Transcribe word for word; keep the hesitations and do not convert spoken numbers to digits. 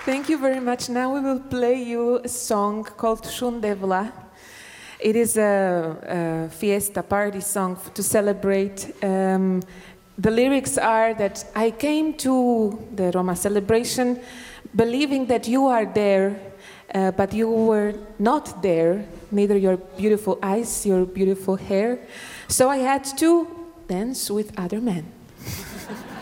Thank you very much. Now we will play you a song called Shundevla. It is a, a fiesta party song to celebrate. Um, the lyrics are that I came to the Roma celebration believing that you are there, uh, but you were not there, neither your beautiful eyes, your beautiful hair. So I had to dance with other men.